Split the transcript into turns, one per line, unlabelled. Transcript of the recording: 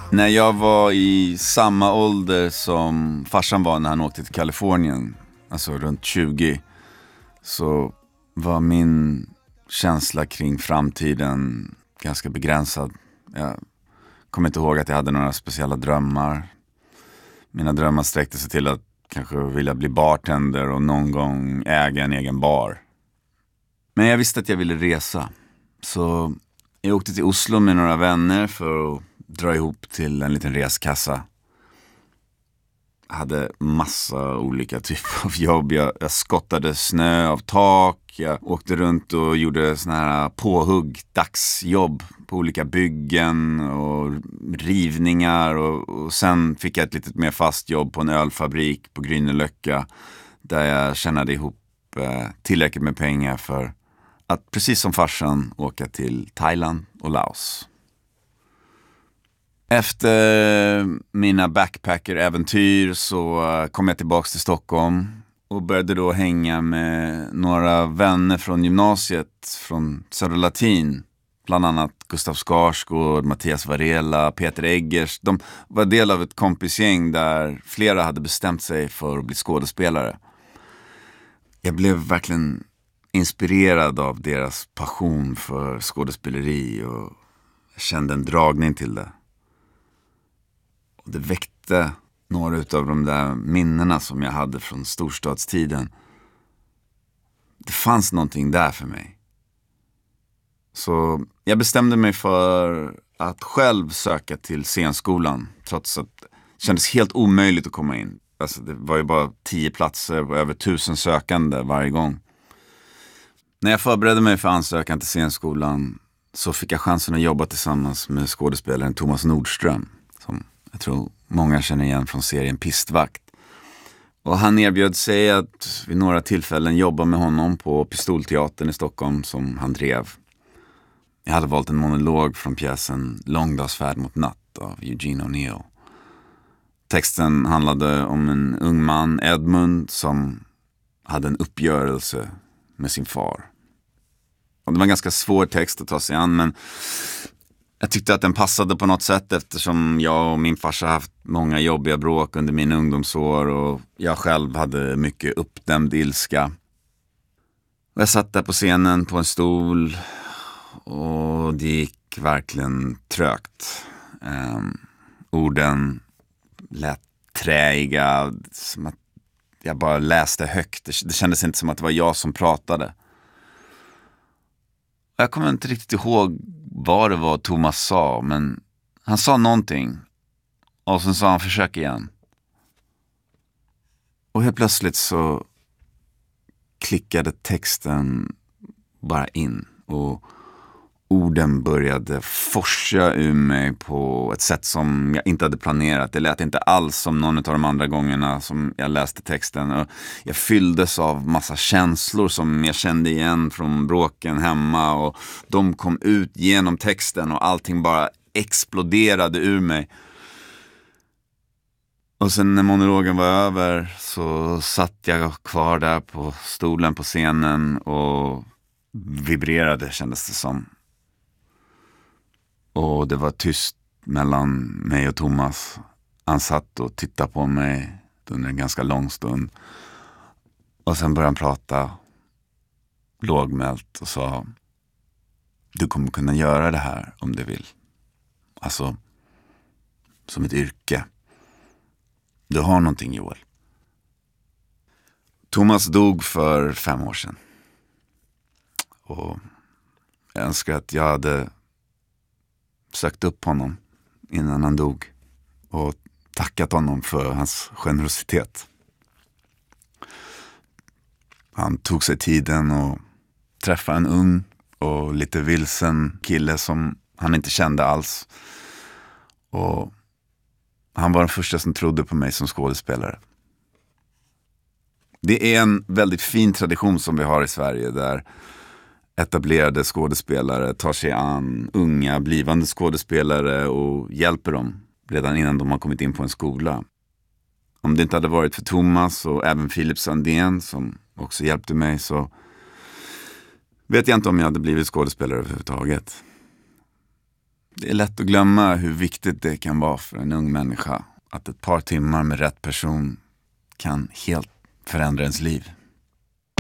När jag var i samma ålder som farsan var när han åkte till Kalifornien, alltså runt 20, så var min känsla kring framtiden ganska begränsad. Jag kommer inte ihåg att jag hade några speciella drömmar. Mina drömmar sträckte sig till att kanske vilja bli bartender och någon gång äga en egen bar. Men jag visste att jag ville resa. Så jag åkte till Oslo med några vänner för att dra ihop till en liten reskassa. Jag hade massa olika typer av jobb. Jag skottade snö av tak. Jag åkte runt och gjorde såna här påhugg, dagsjobb på olika byggen och rivningar. Och sen fick jag ett lite mer fast jobb på en ölfabrik på Grünerløkka, där jag tjänade ihop tillräckligt med pengar för att precis som farsan åka till Thailand och Laos. Efter mina backpacker-äventyr så kom jag tillbaka till Stockholm och började då hänga med några vänner från gymnasiet från Södra Latin. Bland annat Gustav Skarsgård, Mattias Varela, Peter Eggers. De var del av ett kompisgäng där flera hade bestämt sig för att bli skådespelare. Jag blev verkligen inspirerad av deras passion för skådespeleri och jag kände en dragning till det. Och det väckte några av de där minnena som jag hade från storstadstiden. Det fanns någonting där för mig. Så jag bestämde mig för att själv söka till scenskolan, trots att det kändes helt omöjligt att komma in. Alltså det var ju bara 10 platser och över 1000 sökande varje gång. När jag förberedde mig för ansökan till scenskolan så fick jag chansen att jobba tillsammans med skådespelaren Thomas Nordström, som jag tror många känner igen från serien Pistvakt. Och han erbjöd sig att vid några tillfällen jobba med honom på Pistolteatern i Stockholm som han drev. Jag hade valt en monolog från pjäsen Långdagsfärd mot natt av Eugene O'Neill. Texten handlade om en ung man, Edmund, som hade en uppgörelse med sin far. Och det var en ganska svår text att ta sig an, men jag tyckte att den passade på något sätt eftersom jag och min farsa haft många jobbiga bråk under mina ungdomsår och jag själv hade mycket uppdämd ilska. Och jag satt där på scenen på en stol och det gick verkligen trögt. Orden lät träiga, som att jag bara läste högt. Det kändes inte som att det var jag som pratade. Jag kommer inte riktigt ihåg vad det var Thomas sa, men han sa någonting och sen sa han försök igen. Och helt plötsligt så klickade texten bara in och orden började forsa ur mig på ett sätt som jag inte hade planerat. Det lät inte alls som någon av de andra gångerna som jag läste texten. Och jag fylldes av massa känslor som jag kände igen från bråken hemma. Och de kom ut genom texten och allting bara exploderade ur mig. Och sen när monologen var över så satt jag kvar där på stolen på scenen och vibrerade, kändes det som. Och det var tyst mellan mig och Thomas. Han satt och tittade på mig under en ganska lång stund. Och sen började han prata lågmält och sa: du kommer kunna göra det här om du vill. Alltså, som ett yrke. Du har någonting, Joel. Thomas dog för 5 år sedan. Och jag önskar att jag hade sökt upp honom innan han dog och tackat honom för hans generositet. Han tog sig tiden och träffade en ung och lite vilsen kille som han inte kände alls. Och han var den första som trodde på mig som skådespelare. Det är en väldigt fin tradition som vi har i Sverige där etablerade skådespelare tar sig an unga blivande skådespelare och hjälper dem redan innan de har kommit in på en skola. Om det inte hade varit för Thomas och även Filip Sandén som också hjälpte mig, så vet jag inte om jag hade blivit skådespelare överhuvudtaget. Det är lätt att glömma hur viktigt det kan vara för en ung människa. Att ett par timmar med rätt person kan helt förändra ens liv.